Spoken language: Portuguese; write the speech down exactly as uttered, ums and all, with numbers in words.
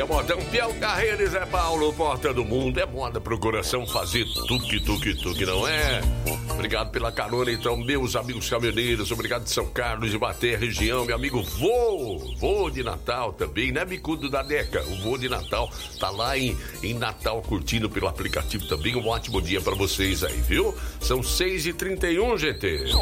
modão, Piau Carreira e Zé Paulo, porta do mundo. É moda pro coração fazer tuque, tuque, tuque, não é? Obrigado pela carona, então, meus amigos caminhoneiros. Obrigado de São Carlos, de Baté, região. Meu amigo Vô, Vô de Natal também, né, bicudo da Deca? O Vô de Natal tá lá em, em Natal, curtindo pelo aplicativo também. Um ótimo dia pra vocês aí, viu? São seis e trinta e um, G T.